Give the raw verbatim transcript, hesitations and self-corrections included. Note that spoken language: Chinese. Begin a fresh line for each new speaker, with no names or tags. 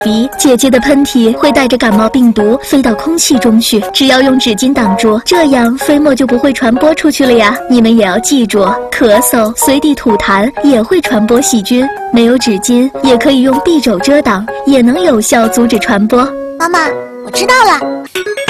鼻，姐姐的喷嚏会带着感冒病毒飞到空气中去，只要用纸巾挡住，这样飞沫就不会传播出去了呀。你们也要记住，咳嗽、随地吐痰也会传播细菌，没有纸巾也可以用匕首遮挡，也能有效阻止传播。
妈妈，我知道了。